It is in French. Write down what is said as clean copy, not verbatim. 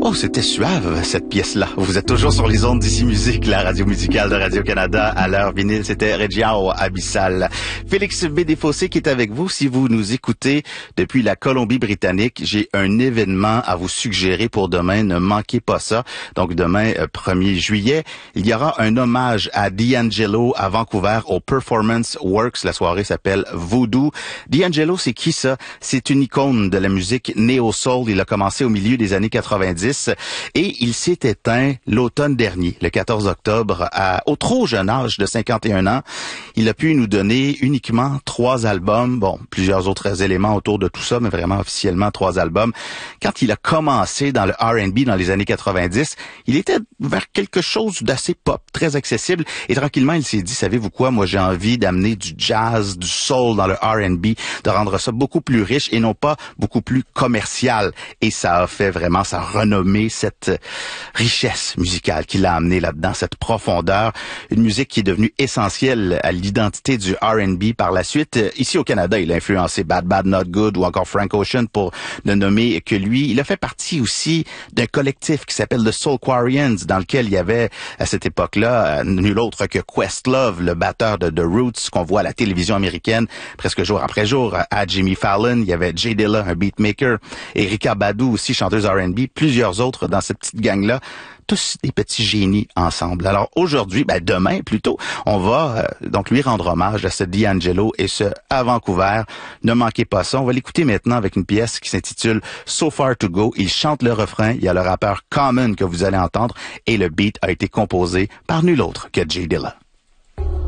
Oh, c'était suave, cette pièce-là. Vous êt toujours sur les ondes d'Ici Musique, la radio musicale de Radio-Canada. À l'heure vinyle, c'était Região Abyssal. Félix Bédéfossé qui est avec vous. Si vous nous écoutez depuis la Colombie-Britannique, j'ai un événement à vous suggérer pour demain. Ne manquez pas ça. Donc, demain, 1er juillet, il y aura un hommage à D'Angelo à Vancouver au Performance Works. La soirée s'appelle Voodoo. D'Angelo, c'est qui ça? C'est une icône de la musique néo-soul. Il a commencé au milieu des années 90. Et il s'est éteint l'automne dernier, le 14 octobre, au trop jeune âge de 51 ans. Il a pu nous donner uniquement 3 albums, bon, plusieurs autres éléments autour de tout ça, mais vraiment officiellement 3 albums. Quand il a commencé dans le R&B dans les années 90, il était vers quelque chose d'assez pop, très accessible, et tranquillement il s'est dit, savez-vous quoi, moi j'ai envie d'amener du jazz, du soul dans le R&B, de rendre ça beaucoup plus riche et non pas beaucoup plus commercial. Et ça a fait vraiment sa renommée, cette richesse musicale qu'il a amené là-dedans, cette profondeur, une musique qui est devenue essentielle à l'identité du R&B par la suite. Ici au Canada, il a influencé Bad Bad Not Good ou encore Frank Ocean pour ne nommer que lui. Il a fait partie aussi d'un collectif qui s'appelle The Soulquarians, dans lequel il y avait à cette époque-là nul autre que Questlove, le batteur de The Roots qu'on voit à la télévision américaine presque jour après jour. À Jimmy Fallon, il y avait Jay Dilla, un beatmaker, Erykah Badu aussi, chanteuse R&B, plusieurs autres dans cette petite gang-là, tous des petits génies ensemble. Alors aujourd'hui, demain plutôt, on va donc lui rendre hommage à ce D'Angelo et ce à Vancouver. Ne manquez pas ça. On va l'écouter maintenant avec une pièce qui s'intitule So Far To Go. Il chante le refrain, il y a le rappeur Common que vous allez entendre et le beat a été composé par nul autre que Jay Dilla.